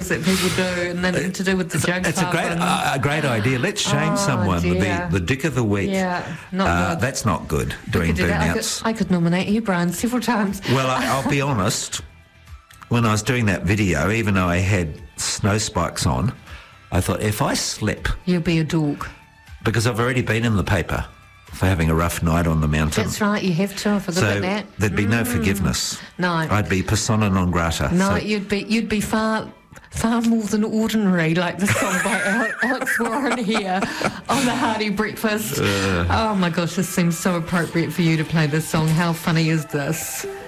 that people do, and then to do with the jug It's a great idea. Let's shame someone with the dick of the week. Yeah, not good. That's not good, doing burnouts. I could nominate you, Brian, several times. Well, I'll be honest. When I was doing that video, even though I had snow spikes on, I thought, if I slip... You'll be a dog. Because I've already been in the paper for having a rough night on the mountain. That's right, you have to. I forgot about that. There'd be no forgiveness. No. I'd be persona non grata. No, you'd be far more than ordinary, like the song by Alex Warren here on the Hearty Breakfast. Oh my gosh, this seems so appropriate for you to play this song. How funny is this?